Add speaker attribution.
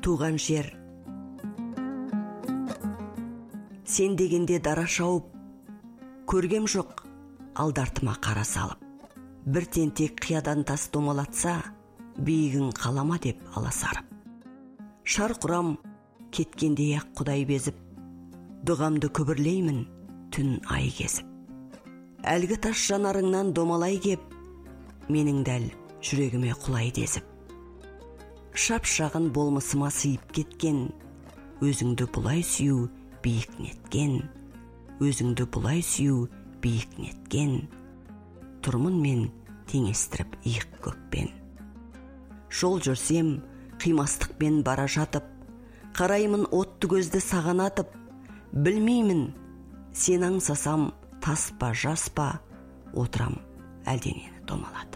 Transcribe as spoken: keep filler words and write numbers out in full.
Speaker 1: туған жер. Сен дегенде дара шауып, көргем жоқ алдартыма қара салып. Бір тентек қиядан тас домалатса, биігін қалама деп аласарып. Шар құрам кеткендей ақ құдай безіп, дұғамды күбірлеймін түн ай кезіп. Әлгі тас жанарыңнан домалай кеп, менің дәл жүрегіме құлай дезіп. Шап-шағын болмысыма сыйып кеткен, өзіңді бұлай сүю биік неткен, өзіңді бұлай сүю биік неткен, тұрмын мен теңестіріп иық көкпен. Жол жүрсем, қимастықпен бара жатып, қараймын отты көзді саған атып, білмеймін, сен аңсасам тас па жас па, отырам әлденені домалатып.